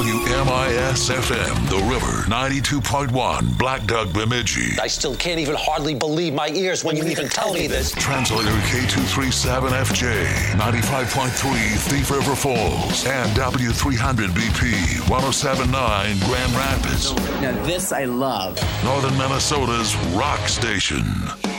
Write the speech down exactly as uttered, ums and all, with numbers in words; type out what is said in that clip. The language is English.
W M I S F M, The River, ninety-two point one, Black Duck, Bemidji. I still can't even hardly believe my ears when you even tell me this. Translator K two thirty-seven F J, ninety-five point three Thief River Falls, and W three hundred B P, one oh seven point nine Grand Rapids. Now this I love. Northern Minnesota's rock station.